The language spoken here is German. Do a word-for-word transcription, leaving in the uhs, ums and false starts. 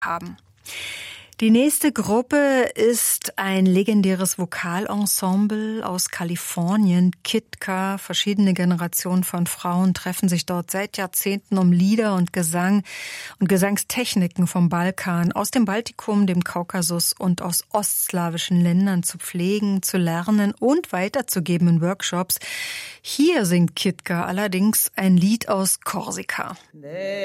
haben. Die nächste Gruppe ist ein legendäres Vokalensemble aus Kalifornien, Kitka. Verschiedene Generationen von Frauen treffen sich dort seit Jahrzehnten, um Lieder und Gesang und Gesangstechniken vom Balkan, aus dem Baltikum, dem Kaukasus und aus ostslawischen Ländern zu pflegen, zu lernen und weiterzugeben in Workshops. Hier singt Kitka allerdings ein Lied aus Korsika. Nee.